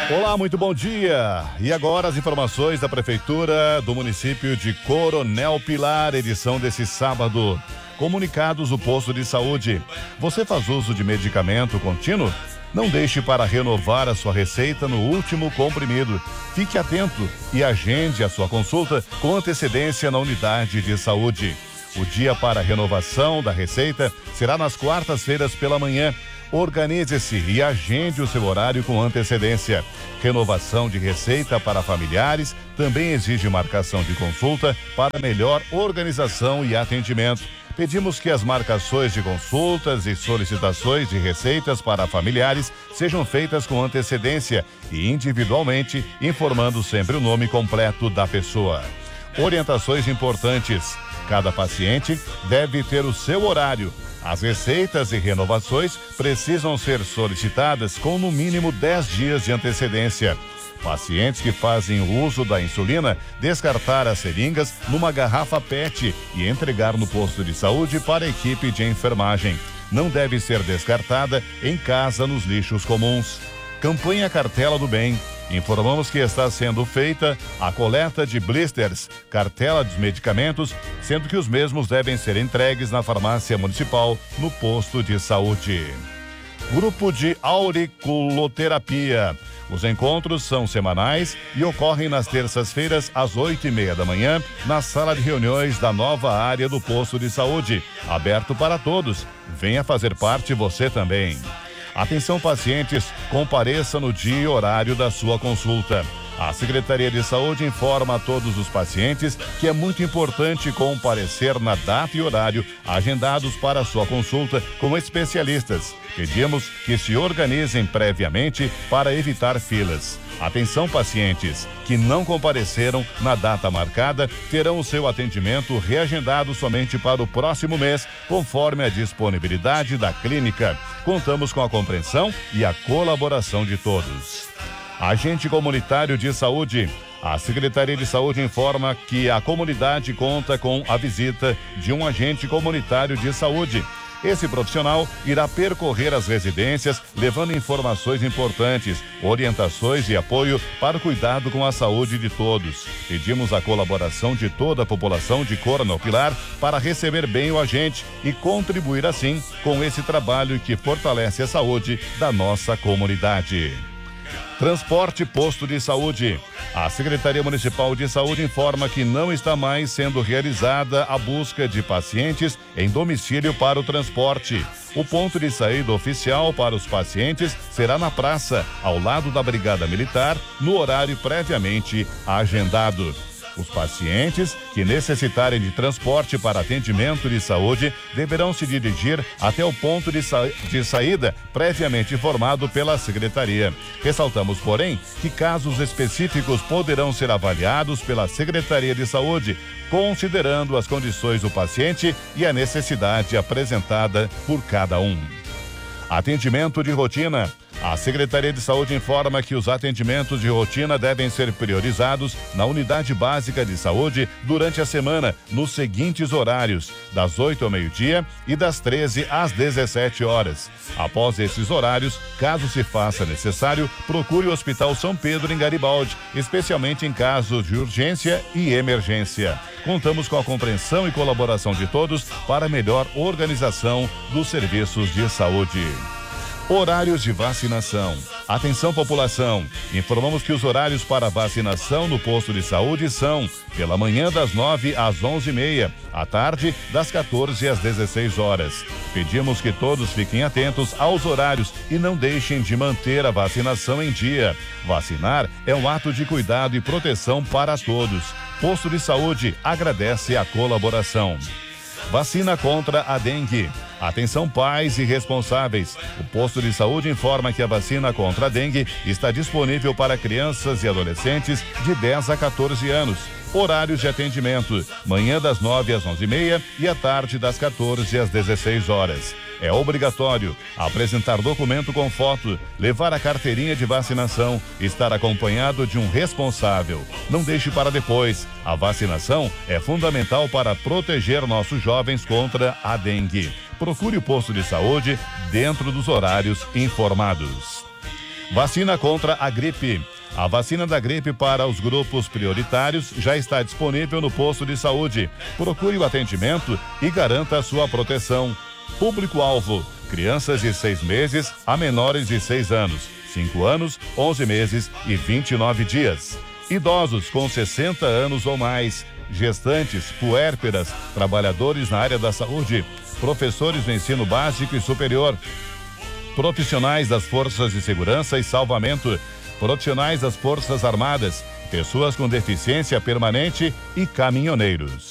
Olá, muito bom dia. E agora as informações da Prefeitura do município de Coronel Pilar, edição desse sábado. Comunicados do posto de saúde. Você faz uso de medicamento contínuo? Não deixe para renovar a sua receita no último comprimido. Fique atento e agende a sua consulta com antecedência na unidade de saúde. O dia para a renovação da receita será nas quartas-feiras pela manhã. Organize-se e agende o seu horário com antecedência. Renovação de receita para familiares também exige marcação de consulta para melhor organização e atendimento. Pedimos que as marcações de consultas e solicitações de receitas para familiares sejam feitas com antecedência e individualmente, informando sempre o nome completo da pessoa. Orientações importantes. Cada paciente deve ter o seu horário. As receitas e renovações precisam ser solicitadas com no mínimo 10 dias de antecedência. Pacientes que fazem uso da insulina, descartar as seringas numa garrafa PET e entregar no posto de saúde para a equipe de enfermagem. Não deve ser descartada em casa nos lixos comuns. Campanha Cartela do Bem. Informamos que está sendo feita a coleta de blisters, cartela dos medicamentos, sendo que os mesmos devem ser entregues na farmácia municipal, no posto de saúde. Grupo de auriculoterapia. Os encontros são semanais e ocorrem nas terças-feiras às 8:30 da manhã, na sala de reuniões da nova área do posto de saúde. Aberto para todos. Venha fazer parte você também. Atenção pacientes, compareça no dia e horário da sua consulta. A Secretaria de Saúde informa a todos os pacientes que é muito importante comparecer na data e horário agendados para a sua consulta com especialistas. Pedimos que se organizem previamente para evitar filas. Atenção pacientes que não compareceram na data marcada terão o seu atendimento reagendado somente para o próximo mês, conforme a disponibilidade da clínica. Contamos com a compreensão e a colaboração de todos. Agente comunitário de saúde. A Secretaria de Saúde informa que a comunidade conta com a visita de um agente comunitário de saúde. Esse profissional irá percorrer as residências, levando informações importantes, orientações e apoio para o cuidado com a saúde de todos. Pedimos a colaboração de toda a população de Coronel Pilar para receber bem o agente e contribuir assim com esse trabalho que fortalece a saúde da nossa comunidade. Transporte Posto de Saúde. A Secretaria Municipal de Saúde informa que não está mais sendo realizada a busca de pacientes em domicílio para o transporte. O ponto de saída oficial para os pacientes será na praça, ao lado da Brigada Militar, no horário previamente agendado. Os pacientes que necessitarem de transporte para atendimento de saúde deverão se dirigir até o ponto de saída previamente informado pela Secretaria. Ressaltamos, porém, que casos específicos poderão ser avaliados pela Secretaria de Saúde, considerando as condições do paciente e a necessidade apresentada por cada um. Atendimento de rotina. A Secretaria de Saúde informa que os atendimentos de rotina devem ser priorizados na unidade básica de saúde durante a semana, nos seguintes horários: das 8 ao meio-dia e das 13 às 17 horas. Após esses horários, caso se faça necessário, procure o Hospital São Pedro em Garibaldi, especialmente em casos de urgência e emergência. Contamos com a compreensão e colaboração de todos para melhor organização dos serviços de saúde. Horários de vacinação. Atenção população, informamos que os horários para vacinação no posto de saúde são pela manhã das 9 às 11:30, à tarde das 14 às 16 horas. Pedimos que todos fiquem atentos aos horários e não deixem de manter a vacinação em dia. Vacinar é um ato de cuidado e proteção para todos. Posto de Saúde agradece a colaboração. Vacina contra a dengue. Atenção pais e responsáveis. O posto de saúde informa que a vacina contra a dengue está disponível para crianças e adolescentes de 10 a 14 anos. Horários de atendimento: manhã das 9 às 11:30 e à tarde das 14 às 16 horas. É obrigatório apresentar documento com foto, levar a carteirinha de vacinação, estar acompanhado de um responsável. Não deixe para depois. A vacinação é fundamental para proteger nossos jovens contra a dengue. Procure o posto de saúde dentro dos horários informados. Vacina contra a gripe. A vacina da gripe para os grupos prioritários já está disponível no posto de saúde. Procure o atendimento e garanta a sua proteção. Público-alvo: crianças de 6 meses a menores de 6 anos, 5 anos, 11 meses e 29 dias. Idosos com 60 anos ou mais, gestantes, puérperas, trabalhadores na área da saúde, professores do ensino básico e superior, profissionais das forças de segurança e salvamento, profissionais das Forças Armadas, pessoas com deficiência permanente e caminhoneiros.